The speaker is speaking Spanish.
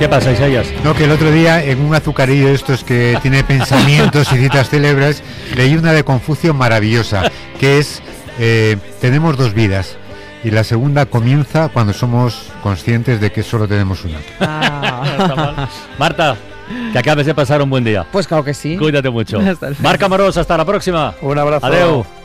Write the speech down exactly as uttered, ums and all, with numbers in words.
¿Qué pasa, Isaías? No, que el otro día en un azucarillo de estos que tiene pensamientos y citas célebres, leí una de Confucio maravillosa, que es, eh, tenemos dos vidas, y la segunda comienza cuando somos conscientes de que solo tenemos una. Ah. Marta, que acabes de pasar un buen día. Pues claro que sí. Cuídate mucho. Hasta luego. Marc Amorós, hasta la próxima. Un abrazo. Adeu.